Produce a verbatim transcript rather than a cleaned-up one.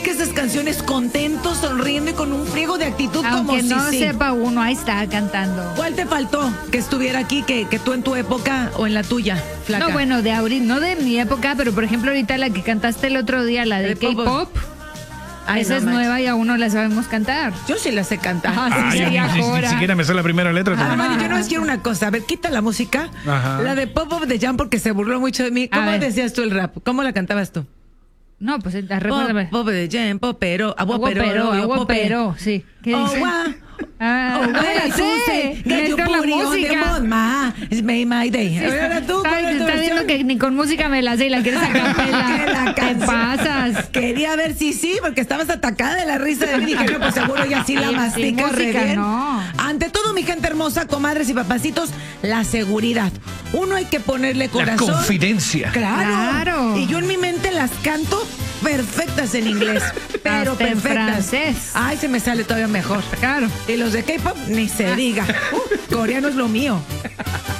dedica esas canciones contento, sonriendo y con un friego de actitud. Aunque como no si sí. sepa uno, ahí está cantando. ¿Cuál te faltó que estuviera aquí, que, que tú en tu época o en la tuya, flaca? No, bueno, de ahorita, no de mi época, pero por ejemplo ahorita la que cantaste el otro día, la de, De pop. K-pop. Ay, Esa no es manches. nueva y aún no la sabemos cantar. Yo sí la sé cantar. Ah, sí, Ah, yo sería ni, ni- ni Cora. siquiera me sé la primera letra. Ah, pero- Mari, yo no les quiero una cosa. A ver, quita la música. Ajá. La de Pop of the Jam porque se burló mucho de mí. A ¿Cómo ver. decías tú el rap? ¿Cómo la cantabas tú? No, pues Pop, recuérdame. Pop of the Jam, popero, agua Agua pero, pero, yo agua popé. pero, sí. ¿Qué Oh, dice? wa. Ah, Oh, ah, güey, sí, Susie, get your entra la booty on the música. moon, ma. It's made my day. Ahora tú, ¿cuál Ay, es te tu está viendo versión? que ni con música me la sé y la quieres a Que capela. la ¿Qué canción. pasas? Quería ver si sí, porque estabas atacada de la risa de mí. Dije, no, pues seguro ya sí la Sí, mastica sin re música, bien. no. Ante todo, mi gente hermosa, comadres y papacitos, la seguridad. Uno hay que ponerle La corazón. confidencia. Claro. Claro. Y yo en mi mente las canto perfectas en inglés. Pero Hasta en perfectas. francés. Ay, se me sale todavía mejor. Claro. Y los de K-pop, ni se diga. Uh, coreano es lo mío.